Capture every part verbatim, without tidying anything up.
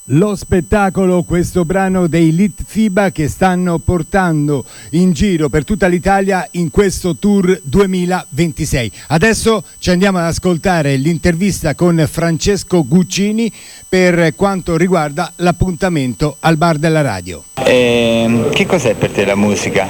Lo spettacolo, questo brano dei Litfiba che stanno portando in giro per tutta l'Italia in questo tour duemilaventisei. Adesso ci andiamo ad ascoltare l'intervista con Francesco Guccini per quanto riguarda l'appuntamento al Bar della Radio. Eh, che cos'è per te la musica?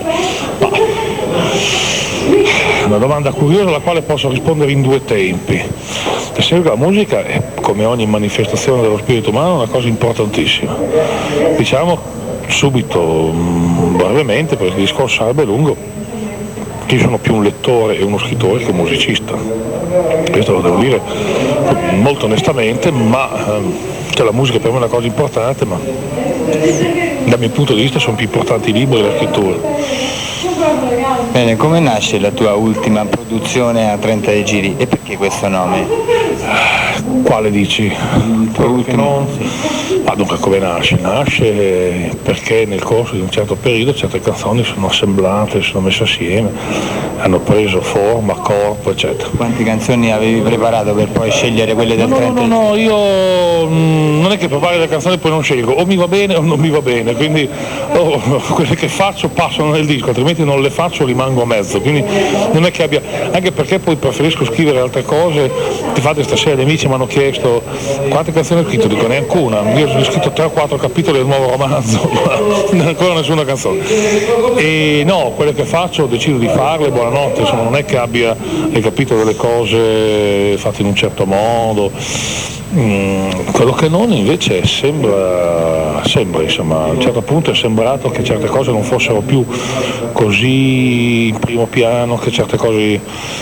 Una domanda curiosa alla quale posso rispondere in due tempi. Per esempio la musica è, come ogni manifestazione dello spirito umano, una cosa importantissima. Diciamo subito, brevemente, perché il discorso sarebbe lungo, io sono più un lettore e uno scrittore che un musicista. Questo lo devo dire molto onestamente, ma cioè, la musica per me è una cosa importante, ma dal mio punto di vista sono più importanti i libri e la scrittura. Bene, come nasce la tua ultima produzione a trenta de giri e perché questo nome? Quale dici? Il tuo ultimo? Non... Sì. Ah, dunque come nasce? Nasce perché nel corso di un certo periodo certe canzoni sono assemblate, sono messe assieme, hanno preso forma, corpo, eccetera. Quante canzoni avevi preparato per poi scegliere quelle del no, trenta? No, no, no, io mh, non è che preparo le canzoni e poi non scelgo, o mi va bene o non mi va bene, quindi oh, quelle che faccio passano nel disco, altrimenti non le faccio, rimango a mezzo, quindi non è che abbia, anche perché poi preferisco scrivere altre cose. Infatti stasera gli amici mi hanno chiesto quante canzoni ho scritto, dico neanche una, io ho scritto tre o quattro capitoli del nuovo romanzo, ma ancora nessuna canzone. E no, quelle che faccio decido di farle, buonanotte, insomma non è che abbia, hai capito, delle cose fatte in un certo modo. Mm, quello che non invece sembra, sembra insomma, a un certo punto è sembrato che certe cose non fossero più così in primo piano, che certe cose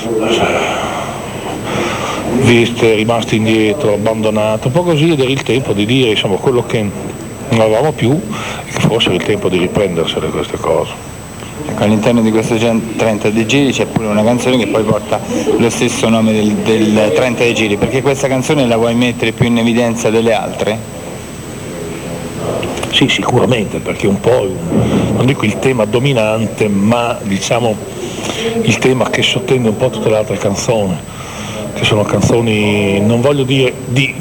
viste, rimaste indietro, abbandonate, un po' così, ed era il tempo di dire insomma quello che non avevamo più e che forse era il tempo di riprendersele queste cose. Ecco, all'interno di questo trenta de giri c'è pure una canzone che poi porta lo stesso nome del, del trenta de giri, perché questa canzone la vuoi mettere più in evidenza delle altre? Sì, sicuramente, perché un po', non dico il tema dominante, ma diciamo il tema che sottende un po' tutte le altre canzoni, che sono canzoni, non voglio dire di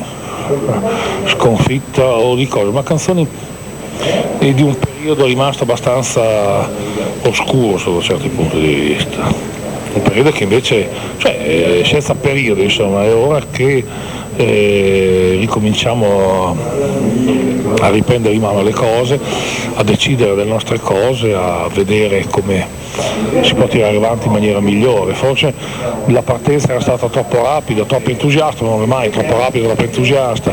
sconfitta o di cose, ma canzoni di un periodo rimasto abbastanza oscuro sotto certi punti di vista, un periodo che invece, cioè senza periodo insomma, è ora che eh, ricominciamo a, a riprendere in mano le cose, a decidere delle nostre cose, a vedere come si può tirare avanti in maniera migliore. Forse la partenza era stata troppo rapida, troppo entusiasta, ma non è mai troppo rapida, troppo entusiasta.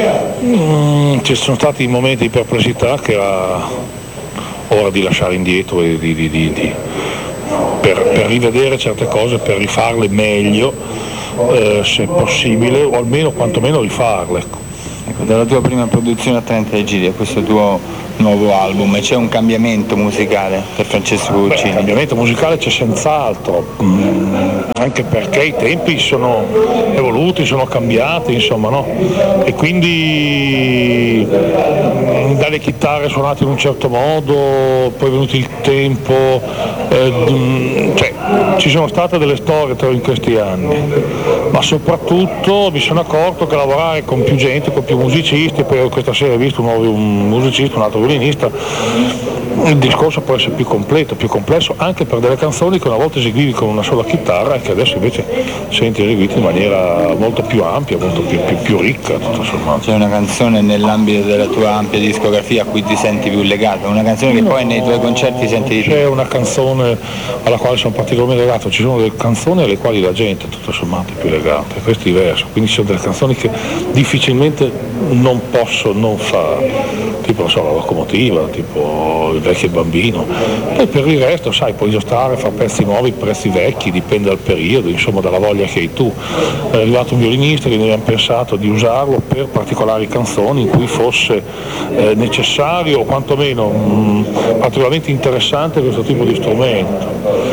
Mm, ci sono stati momenti di perplessità che era ora di lasciare indietro e di, di, di, di, per, per rivedere certe cose, per rifarle meglio, eh, se possibile, o almeno quantomeno rifarle. Ecco, dalla tua prima produzione a trenta de giri a questo tuo nuovo album c'è un cambiamento musicale per Francesco Guccini? Il cambiamento musicale c'è senz'altro, mm, anche perché i tempi sono evoluti, sono cambiati, insomma, no? E quindi mm, dalle chitarre suonate in un certo modo, poi è venuto il tempo, eh, mm, cioè ci sono state delle storie in questi anni, ma soprattutto mi sono accorto che lavorare con più gente, con più musicisti, poi questa sera ho visto un nuovo un musicista, un altro violinista, il discorso può essere più completo, più complesso, anche per delle canzoni che una volta eseguivi con una sola chitarra e che adesso invece senti eseguite in maniera molto più ampia, molto più, più, più ricca, tutto sommato. C'è una canzone nell'ambito della tua ampia discografia a cui ti senti più legato, una canzone che no, poi nei tuoi concerti senti di più? C'è una canzone alla quale sono particolarmente legato, ci sono delle canzoni alle quali la gente tutto sommato è più legata, questo è diverso, quindi ci sono delle canzoni che difficilmente non posso non fare, tipo non so, la locomotiva, tipo il vecchio bambino. Poi per il resto sai, puoi giostare, fare pezzi nuovi, pezzi vecchi, dipende dal periodo, insomma dalla voglia che hai tu. È arrivato un violinista che noi abbiamo pensato di usarlo per particolari canzoni in cui fosse eh, necessario o quantomeno mh, particolarmente interessante questo tipo di strumento.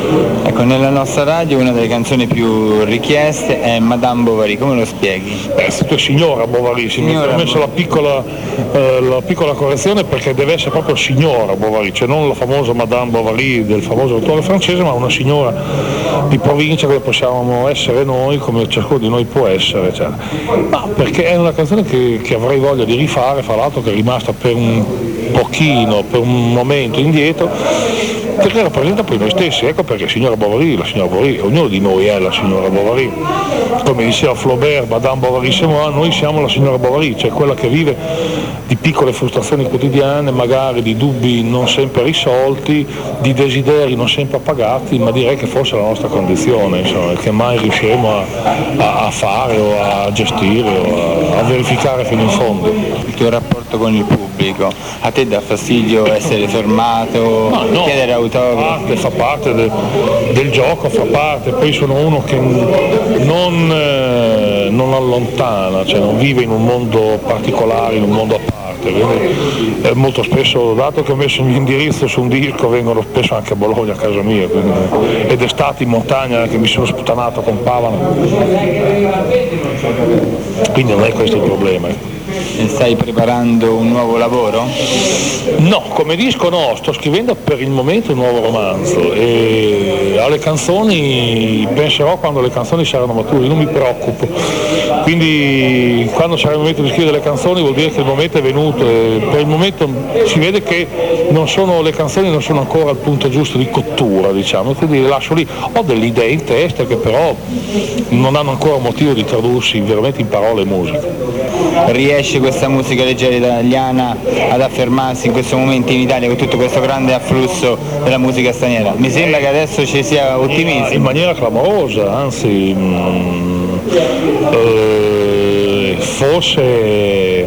Ecco, nella nostra radio una delle canzoni più richieste è Madame Bovary, come lo spieghi? Beh, è signora Bovary, si ho messo la piccola, eh, la piccola correzione perché deve essere proprio signora Bovary, cioè non la famosa Madame Bovary del famoso autore francese, ma una signora di provincia come possiamo essere noi, come ciascuno di noi può essere, cioè. Ma perché è una canzone che, che avrei voglia di rifare, fra l'altro che è rimasta per un pochino, per un momento indietro, perché rappresenta poi noi stessi, ecco perché signora Bovary, la signora Bovary, ognuno di noi è la signora Bovary, come diceva Flaubert, Madame Bovary c'est moi, noi siamo la signora Bovary, cioè quella che vive di piccole frustrazioni quotidiane, magari di dubbi non sempre risolti, di desideri non sempre appagati, ma direi che forse è la nostra condizione, insomma, che mai riusciremo a, a, a fare o a gestire o a, a verificare fino in fondo. Il tuo rapporto con il pubblico, a te dà fastidio essere fermato, no, no, chiedere autografo? Fa parte del, del gioco, fa parte, poi sono uno che non, eh, non allontana, cioè non vive in un mondo particolare, in un mondo a parte, quindi, eh, molto spesso, dato che ho messo il mio indirizzo su un disco, vengono spesso anche a Bologna, a casa mia, quindi, ed estate in montagna che mi sono sputanato con Pavano, quindi non è questo il problema. Stai preparando un nuovo lavoro? No, come disco no, sto scrivendo per il momento un nuovo romanzo e alle canzoni penserò quando le canzoni saranno mature, non mi preoccupo, quindi quando sarà il momento di scrivere le canzoni vuol dire che il momento è venuto e per il momento si vede che non sono, le canzoni non sono ancora al punto giusto di cottura, diciamo, quindi le lascio lì, ho delle idee in testa che però non hanno ancora motivo di tradursi veramente in parole e musica. Riesce questa musica leggera italiana ad affermarsi in questo momento in Italia con tutto questo grande afflusso della musica straniera? Mi sembra che adesso ci sia ottimismo. In maniera clamorosa, anzi mh, eh, forse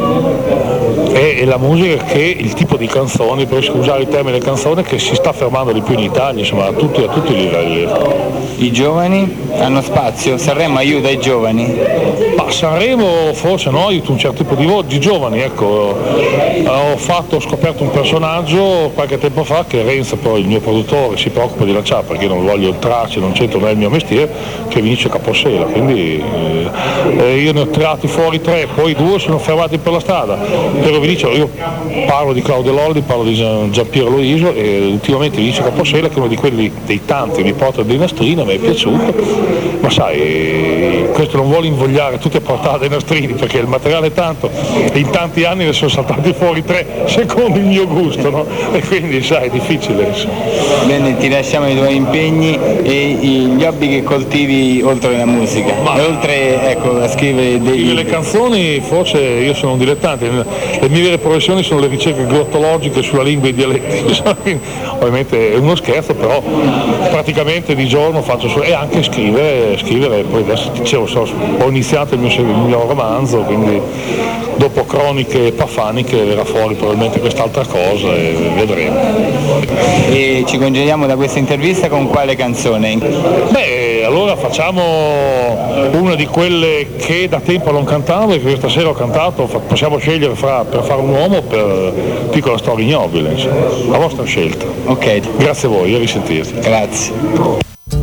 è la musica che il tipo di canzoni, per usare il termine canzone, che si sta fermando di più in Italia, insomma a tutti, a tutti i livelli. I giovani hanno spazio? Sanremo aiuta i giovani? Ma Sanremo forse no, aiuta un certo tipo di, vo- di giovani, ecco. Ho fatto, ho scoperto un personaggio qualche tempo fa che Renzo, poi il mio produttore, si preoccupa di lanciare perché io non voglio entrarci, non c'entro, non è il mio mestiere, che è Vinicio Capossela, quindi eh, io ne ho tirati fuori tre, poi due sono fermati per la strada. Però Vinicio, io parlo di Claudio Lolli, parlo di Gian, Giampiero Loiso e ultimamente Vinicio Capossela, che è uno di quelli dei tanti mi porta dei nastrini, mi è piaciuto, ma sai, questo non vuole invogliare tutti a portare dei nastrini perché il materiale è tanto e in tanti anni ne sono saltati fuori tre secondo il mio gusto, no? E quindi sai, è difficile. Insomma. Bene, ti lasciamo i tuoi impegni e gli hobby che coltivi oltre la musica, ma e oltre ecco, a scrivere dei le canzoni, forse io sono un dilettante, le mie vere professioni sono le ricerche glottologiche sulla lingua e i dialetti, ovviamente è uno scherzo, però praticamente di giorno faccio solo, e anche scrivere, scrivere, poi adesso dicevo, so, ho iniziato il mio, il mio romanzo, quindi dopo Croniche Pafaniche verrà fuori probabilmente quest'altra cosa e vedremo. E ci congediamo da questa intervista con quale canzone? Beh, allora facciamo una di quelle che da tempo non cantavo e che questa sera ho cantato, possiamo scegliere fra Per fare un uomo o per Piccola storia ignobile, insomma. La vostra scelta. Ok. Grazie a voi, a risentirci. Grazie.